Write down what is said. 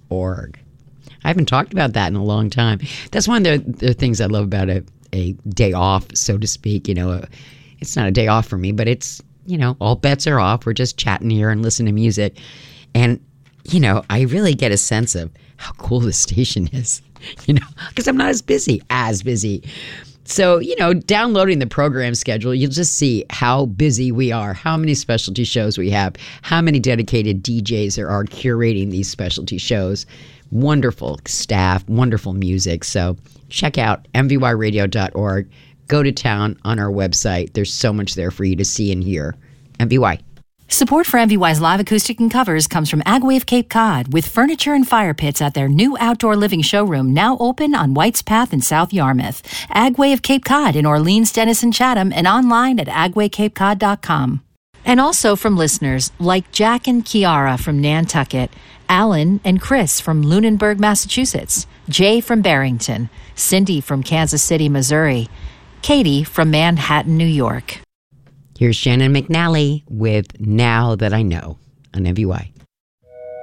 I haven't talked about that in a long time. That's one of the things I love about a day off, so to speak. It's not a day off for me, but it's, all bets are off. We're just chatting here and listening to music. And, I really get a sense of how cool this station is, because I'm not as busy. So, downloading the program schedule, you'll just see how busy we are, how many specialty shows we have, how many dedicated DJs there are curating these specialty shows. Wonderful staff, wonderful music. So check out mvyradio.org. Go to town on our website. There's so much there for you to see and hear. MVY. Support for MVY's live acoustic and covers comes from Agway of Cape Cod, with furniture and fire pits at their new outdoor living showroom now open on White's Path in South Yarmouth. Agway of Cape Cod in Orleans, Denison, Chatham, and online at agwaycapecod.com. And also from listeners like Jack and Kiara from Nantucket, Alan and Chris from Lunenburg, Massachusetts, Jay from Barrington, Cindy from Kansas City, Missouri, Katie from Manhattan, New York. Here's Shannon McNally with Now That I Know on MVY.